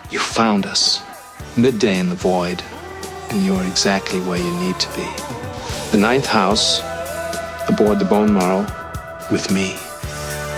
You found us, midday in the void, and you're exactly where you need to be. The ninth house, aboard the Bone Marrow, with me.